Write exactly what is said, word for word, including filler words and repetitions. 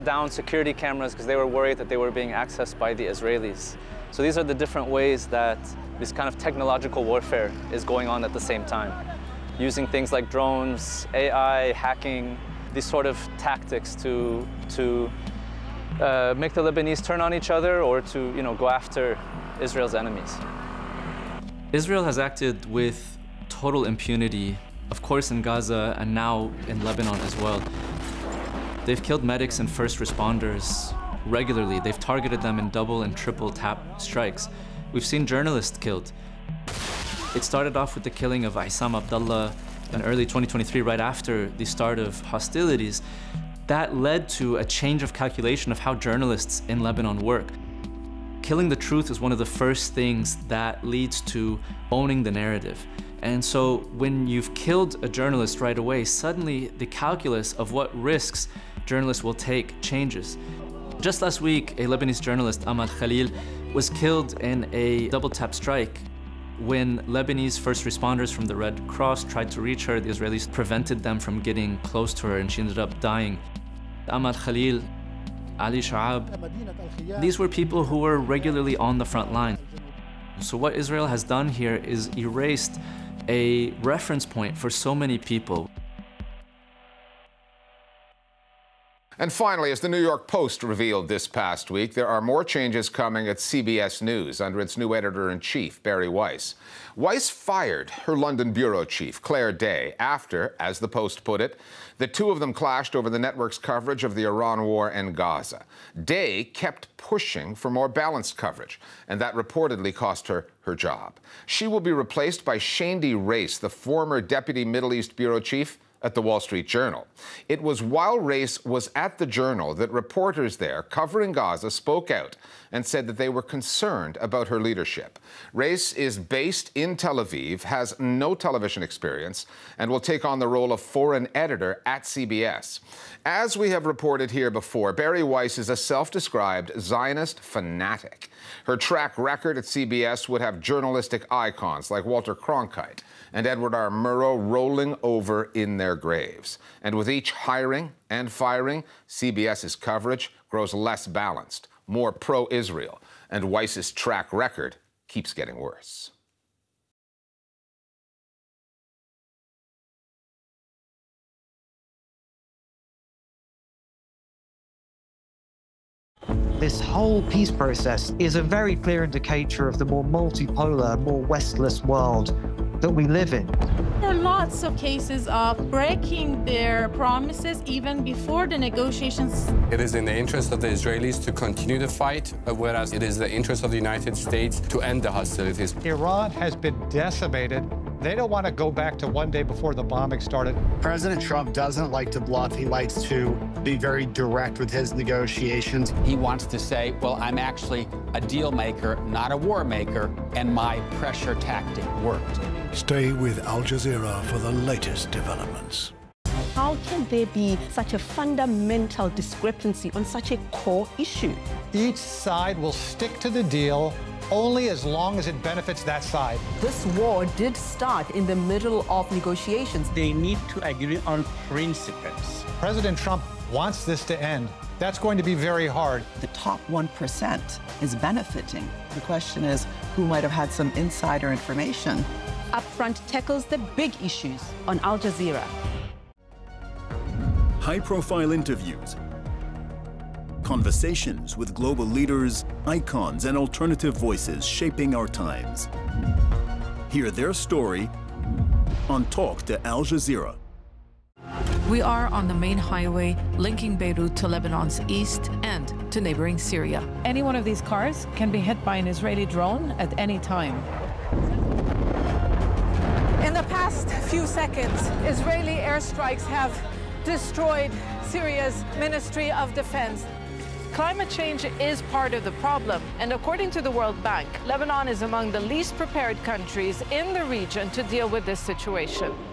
down security cameras because they were worried that they were being accessed by the Israelis. So these are the different ways that this kind of technological warfare is going on at the same time, using things like drones, A I, hacking, these sort of tactics to, to uh, make the Lebanese turn on each other or to, you know, go after Israel's enemies. Israel has acted with total impunity, of course in Gaza and now in Lebanon as well. They've killed medics and first responders regularly. They've targeted them in double and triple tap strikes. We've seen journalists killed. It started off with the killing of Aissam Abdallah in early twenty twenty-three, right after the start of hostilities. That led to a change of calculation of how journalists in Lebanon work. Killing the truth is one of the first things that leads to owning the narrative. And so when you've killed a journalist right away, suddenly the calculus of what risks journalists will take changes. Just last week, a Lebanese journalist, Amal Khalil, was killed in a double tap strike. When Lebanese first responders from the Red Cross tried to reach her, the Israelis prevented them from getting close to her and she ended up dying. Amal Khalil, Ali Sha'ab, these were people who were regularly on the front line. So what Israel has done here is erased a reference point for so many people. And finally, as the New York Post revealed this past week, there are more changes coming at C B S News under its new editor-in-chief, Bari Weiss. Weiss fired her London bureau chief, Claire Day, after, as the Post put it, the two of them clashed over the network's coverage of the Iran war and Gaza. Day kept pushing for more balanced coverage, and that reportedly cost her her job. She will be replaced by Shandy Race, the former deputy Middle East bureau chief at the Wall Street Journal. It was while Race was at the Journal that reporters there covering Gaza spoke out and said that they were concerned about her leadership. Race is based in Tel Aviv, has no television experience, and will take on the role of foreign editor at C B S. As we have reported here before, Bari Weiss is a self-described Zionist fanatic. Her track record at C B S would have journalistic icons like Walter Cronkite and Edward R. Murrow rolling over in their graves. And with each hiring and firing, CBS's coverage grows less balanced, more pro-Israel, and Weiss's track record keeps getting worse. This whole peace process is a very clear indicator of the more multipolar, more Westless world that we live in. There are lots of cases of breaking their promises even before the negotiations. It is in the interest of the Israelis to continue the fight, whereas it is the interest of the United States to end the hostilities. Iran has been decimated. They don't want to go back to one day before the bombing started. President Trump doesn't like to bluff. He likes to be very direct with his negotiations. He wants to say, well, I'm actually a deal maker, not a war maker, and my pressure tactic worked. Stay with Al Jazeera for the latest developments. How can there be such a fundamental discrepancy on such a core issue? Each side will stick to the deal only as long as it benefits that side. This war did start in the middle of negotiations. They need to agree on principles. President Trump wants this to end. That's going to be very hard. The top one percent is benefiting. The question is, who might have had some insider information? Upfront tackles the big issues on Al Jazeera. High-profile interviews, conversations with global leaders, icons, and alternative voices shaping our times. Hear their story on Talk to Al Jazeera. We are on the main highway linking Beirut to Lebanon's east and to neighboring Syria. Any one of these cars can be hit by an Israeli drone at any time. In the past few seconds, Israeli airstrikes have destroyed Syria's Ministry of Defense. Climate change is part of the problem, and according to the World Bank, Lebanon is among the least prepared countries in the region to deal with this situation.